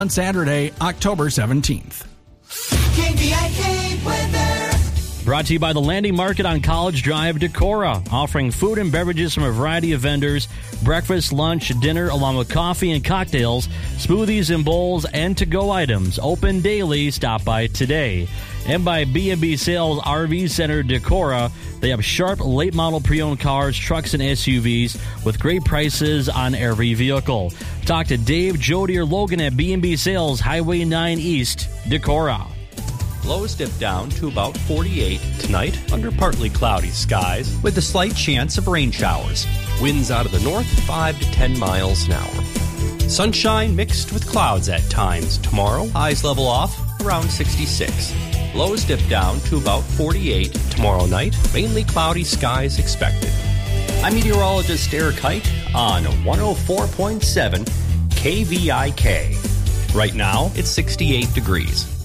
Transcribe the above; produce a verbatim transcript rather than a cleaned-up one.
on Saturday, October seventeenth. K V I K weather. Brought to you by the Landing Market on College Drive, Decorah, offering food and beverages from a variety of vendors, breakfast, lunch, dinner, along with coffee and cocktails, smoothies and bowls, and to-go items. Open daily. Stop by today. And by B and B Sales R V Center, Decorah. They have sharp, late-model pre-owned cars, trucks, and S U Vs with great prices on every vehicle. Talk to Dave, Jody, or Logan at B and B Sales, Highway nine East, Decorah. Lows dip down to about forty-eight tonight under partly cloudy skies with a slight chance of rain showers. Winds out of the north five to ten miles an hour. Sunshine mixed with clouds at times tomorrow. Highs level off around sixty-six. Lows dip down to about forty-eight tomorrow night. Mainly cloudy skies expected. I'm meteorologist Eric Height on one oh four point seven K V I K. Right now it's sixty-eight degrees.